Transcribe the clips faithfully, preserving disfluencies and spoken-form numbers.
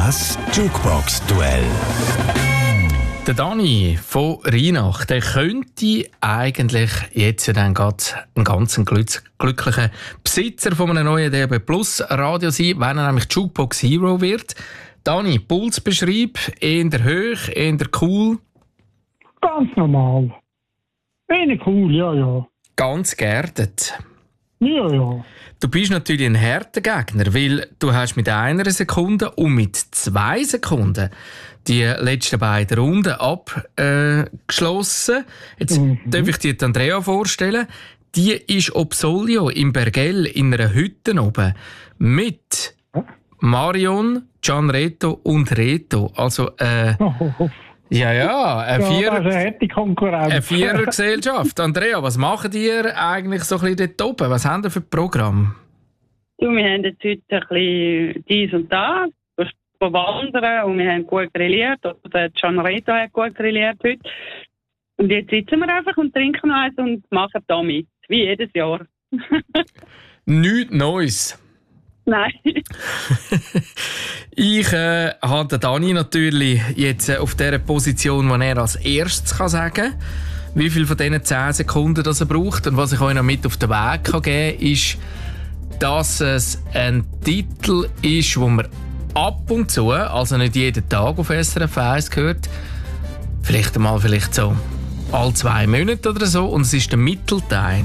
Das Jukebox-Duell. Der Dani von Rheinach, der könnte eigentlich jetzt dann gerade ein ganz glück- glücklicher Besitzer von einem neuen D A B Plus Radio sein, wenn er nämlich Jukebox Hero wird. Dani, Pulsbeschreib, eher hoch, eher cool? Ganz normal. Wenig cool, ja, ja. Ganz geerdet. Ja, ja. Du bist natürlich ein harter Gegner, weil du hast mit einer Sekunde und mit zwei Sekunden die letzten beiden Runden abgeschlossen. Äh, Jetzt mhm. darf ich dir die Andrea vorstellen. Die ist ob Solio im Bergell in einer Hütte oben mit Marion, Gian Reto und Reto. Also äh, ja, ja, eine, ja, Vier- das ist eine harte Konkurrenz. eine Vierergesellschaft. Andrea, was macht ihr eigentlich so ein bisschen dort oben? Was habt ihr für ein Programm? Du, wir haben jetzt heute ein bisschen dies und das, wandern und wir haben gut grilliert. Oder Gian Reto hat gut grilliert heute. Und jetzt sitzen wir einfach und trinken noch eins und machen da mit. Wie jedes Jahr. Nichts Neues. Nein. Ich äh, habe den Dani natürlich jetzt äh, auf der Position, wo er als erstes kann sagen kann, wie viel von diesen zehn Sekunden das er braucht. Und was ich euch noch mit auf den Weg kann geben kann, ist, dass es ein Titel ist, wo man ab und zu, also nicht jeden Tag auf S R F eins gehört, vielleicht einmal vielleicht so alle zwei Monate oder so, und es ist der Mittelteil.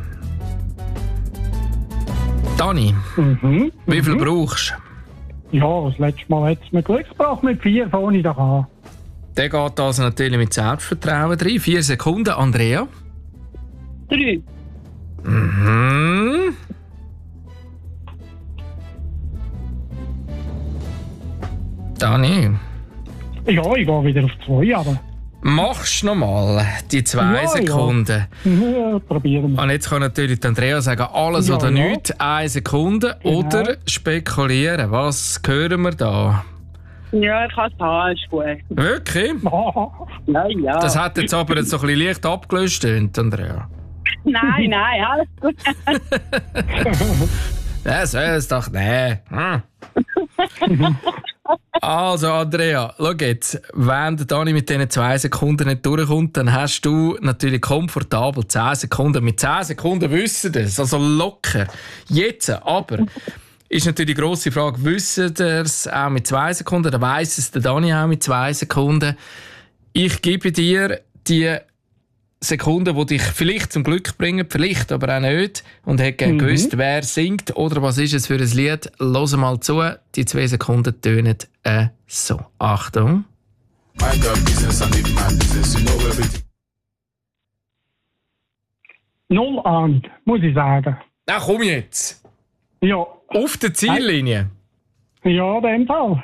Dani, Mhm. wie viel mhm. brauchst du? Ja, das letzte Mal hat es mir Glück gebracht mit vier vorne da an. Der geht also natürlich mit Selbstvertrauen rein. Vier Sekunden. Andrea? Drei. Mhm. Dani, Ja, ich gehe wieder auf zwei, aber machst du noch mal die zwei Ja, Sekunden? ja, probieren wir. Und jetzt kann natürlich die Andrea sagen, alles Ja, oder ja. nichts, eine Sekunde. Genau. Oder spekulieren. Was hören wir da? Ja, ich kann es haben, ist gut. Wirklich? Ah, Ja, ja. Das hat jetzt aber jetzt so ein bisschen leicht abgelöst, Andrea. Nein, nein, alles gut. Das soll es doch nicht. Hm. Also, Andrea, schau jetzt. Wenn der Dani mit diesen zwei Sekunden nicht durchkommt, dann hast du natürlich komfortabel zehn Sekunden. Mit zehn Sekunden wissen das, also locker. Jetzt aber ist natürlich die grosse Frage, wissen ihr es auch mit zwei Sekunden? Dann weiss es der Dani auch mit zwei Sekunden. Ich gebe dir die Sekunden, die dich vielleicht zum Glück bringen, vielleicht aber auch nicht. Und hätte gerne Mhm. gewusst, wer singt oder was ist es für ein Lied. Hör mal zu, die zwei Sekunden tönen äh, so. Achtung. null Ahnung, muss ich sagen. Na komm jetzt! Ja, Auf der Ziellinie. ja, in dem Fall.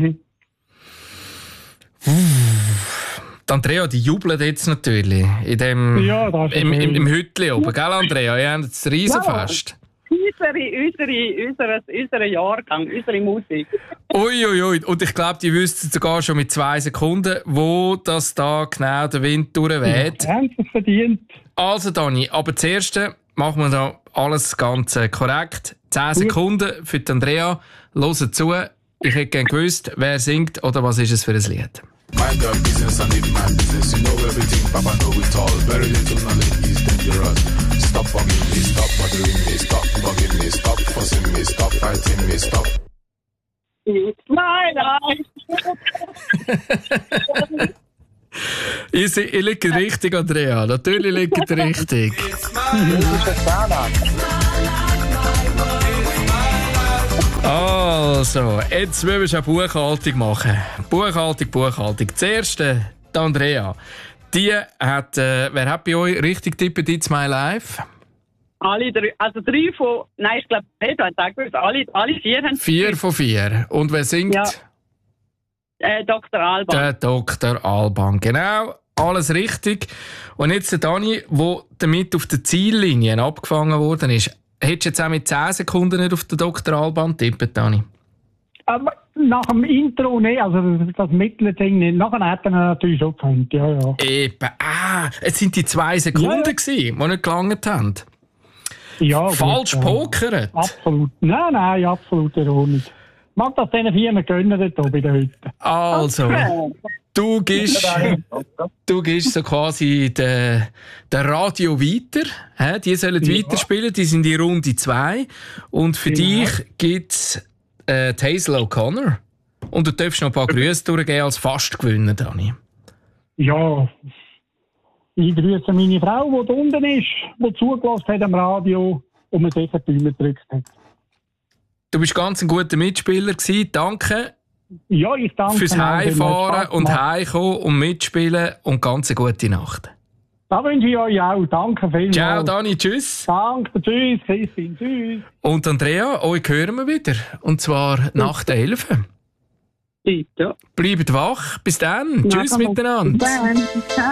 Die Andrea, die jubelt jetzt natürlich. In dem, Ja, das ist im, im, schön. im Hütli oben, gell Andrea? Ihr habt das Riesenfest. Unsere, unsere, unsere, unsere Jahrgang, unsere Musik. Uiuiui, ui, ui. Und ich glaube, die wüssten sogar schon mit zwei Sekunden, wo das da genau der Wind durchweht. Ja, haben sie es verdient. Also Dani, aber zuerst machen wir da alles ganz äh, korrekt. Zehn Sekunden für die Andrea. Hört zu. Ich hätte gerne gewusst, wer singt oder was ist es für ein Lied. Mind your business and leave my business. You know everything, Papa know it all. Very little knowledge is dangerous. Stop bugging me, stop bothering me, stop bugging me, stop fussing me, stop fighting me, stop. Nein, nein. Ihr, se- ihr liegt richtig, Andrea. Natürlich liegt ihr richtig. Also, jetzt müssen wir schon Buchhaltung machen. Buchhaltung, Buchhaltung. Zuerst äh, die Andrea. Die hat, äh, wer hat bei euch richtig tippet It's My Life? Alle drei, also drei von, nein, ich glaube, nicht, hat auch gewusst, alle, alle vier haben Vier von vier. Und wer singt? Ja. äh, Doktor Alban. Der Doktor Alban. Genau, alles richtig. Und jetzt der Dani, der damit auf der Ziellinie abgefangen worden ist. Hättest du jetzt auch mit zehn Sekunden nicht auf den Doktor Alban tippet, Dani? Aber nach dem Intro nicht, also das, das Mittelding nicht. Nachher hätte er natürlich schon gekannt, ja, ja. Eben, ah, es sind die zwei Sekunden, Ja. gewesen, die nicht gelangt haben. ja Falsch gut, ja. pokert. Absolut. Nein, nein, absolut in Ordnung. mag das diesen Firmen gönnen, dort bei der Hütte. Also, du gehst, du gehst so quasi den, den Radio weiter. He? Die sollen Ja. weiterspielen, die sind in Runde zwei. Und für Genau. dich gibt es äh, Hazel O'Connor. Und du darfst noch ein paar Grüße durchgeben als Fastgewinner, Dani. Ja, ich grüße meine Frau, die da unten ist, die zugelassen hat am Radio und mir sicher die Daumen gedrückt hat. Du bist ganz ein guter Mitspieler gewesen. Danke Ja, ich danke fürs auch, hat Heimfahren Spaß und gemacht. Heimkommen und Mitspielen und ganz eine gute Nacht. Da wünsche ich euch auch. Danke vielmals. Ciao, Dani, tschüss. Danke, tschüss, Christine, tschüss. Und Andrea, euch hören wir wieder. Und zwar nach der elf. Ja. Bleibt wach. Bis dann. Tschüss miteinander. Dann. Ciao.